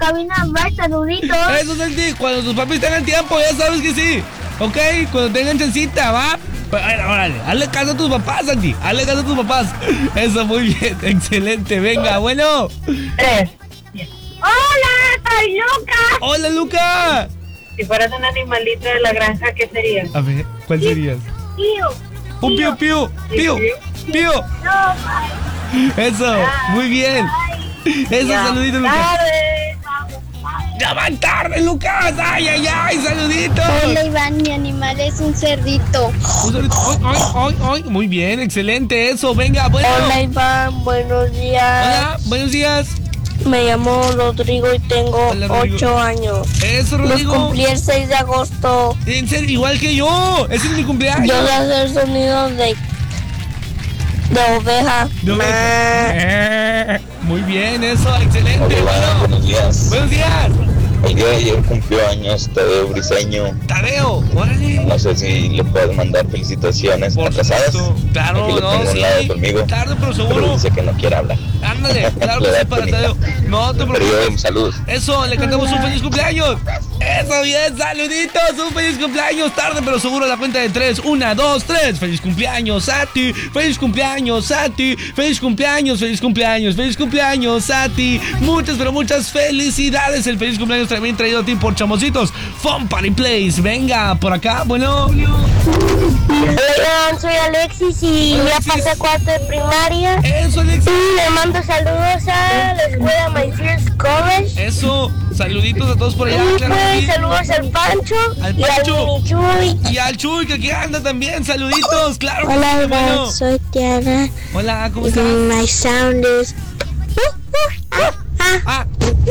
cabina, bye, saluditos. Eso, Santi, cuando tus papis tengan tiempo, ya sabes que sí. ¿Ok? Cuando tengan chancita, ¿va? Pues, órale, hazle caso a tus papás, Santi. Hazle caso a tus papás. Eso, muy bien, excelente. Venga, bueno. 3. Hola, soy Luca. Hola, Luca. Si fueras un animalito de la granja, ¿qué serías? A ver, ¿cuál serías? Pío. Un pío, pío, pío, pío. No, Eso, muy bien. Eso, saludito, Lucas. Ya van tarde, Lucas. Ay, ay, ay, saluditos. Hola, Iván, mi animal es un cerdito. Un saludito. Ay, ay, ay, muy bien, excelente eso. Venga, bueno. Hola, Iván, buenos días. Hola, buenos días. Me llamo Rodrigo y tengo Hola, Rodrigo. 8 años. Eso, Los Rodrigo. cumplí el 6 de agosto. En serio, igual que yo. Ese es mi cumpleaños. Yo sé hacer sonidos de oveja. De oveja. Muy bien, eso, excelente. Hola, Bueno. buenos días. Buenos días. El día de ayer cumplió años Tadeo Briseño. Tadeo, órale. No sé si le puedes mandar felicitaciones a casadas. Claro, Aquí lo no, tengo a un lado sí. conmigo. Tarde, pero Pero seguro. dice que no quiere hablar. Ándale, claro Le que da sí, para penita. Tadeo. No te Pero preocupes. yo, saludos. Eso, le cantamos un feliz cumpleaños. Eso, bien, saluditos, un feliz cumpleaños. Tarde, pero seguro, a la cuenta de 3. 1, 2, 3. Feliz cumpleaños a ti. Feliz cumpleaños a ti. Feliz cumpleaños, feliz cumpleaños, feliz cumpleaños a ti. Muchas, pero muchas felicidades. El feliz cumpleaños también traído a ti por Chamositos Fun Party Place. Venga, por acá, bueno. Hola, soy Alexis y Hola, ya Alexis. pasé cuarto de primaria. Eso, Alex. Y le mando saludos a la escuela My First College. Eso, saluditos a todos por allá. Y Claro que pues sí. saludos al Pancho Al y Pancho. al Mini Chuy. Y al Chuy, que aquí anda también. Saluditos, claro que Hola, sí, Iván, bueno. soy Tiana. Hola, ¿cómo Y estás? my sound is... Ah.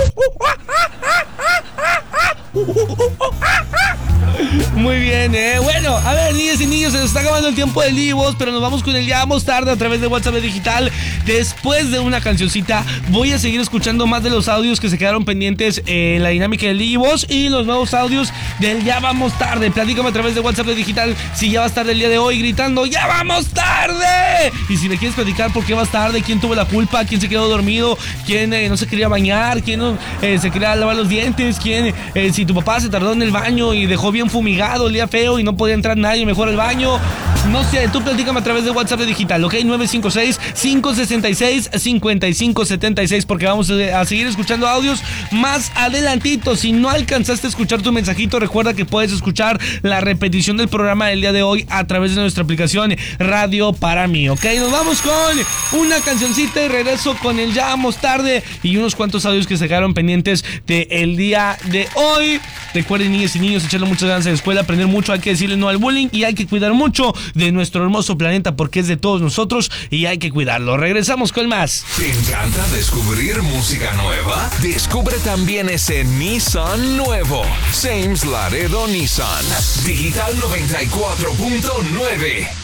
Muy bien, bueno, a ver, niñas y niños, se nos está acabando el tiempo de Libos, pero nos vamos con el Ya Vamos Tarde a través de WhatsApp Digital. Después de una cancioncita, voy a seguir escuchando más de los audios que se quedaron pendientes en la dinámica de Libos y los nuevos audios del Ya Vamos Tarde. Platícame a través de WhatsApp Digital si ya vas tarde el día de hoy gritando ¡Ya vamos tarde! Y si me quieres platicar por qué vas tarde, quién tuvo la culpa, quién se quedó dormido, quién no se quería bañar, quién no se quería lavar los dientes, quién si tu papá se tardó en el baño y dejó bien fumigado, olía feo y no podía entrar nadie mejor al baño. No sé, tú platícame a través de WhatsApp Digital, ¿ok? 956-566-5576, porque vamos a seguir escuchando audios más adelantito. Si no alcanzaste a escuchar tu mensajito, recuerda que puedes escuchar la repetición del programa del día de hoy a través de nuestra aplicación Radio Para Mí, ¿ok? Nos vamos con una cancioncita y regreso con el Ya Vamos Tarde y unos cuantos audios que se quedaron pendientes del día de hoy. Recuerden, niñas y niños, echarle muchas ganas en la escuela, aprender mucho, hay que decirle no al bullying y hay que cuidar mucho de nuestro hermoso planeta porque es de todos nosotros y hay que cuidarlo. Regresamos con más. ¿Te encanta descubrir música nueva? Descubre también ese Nissan nuevo. James Laredo Nissan Digital 94.9.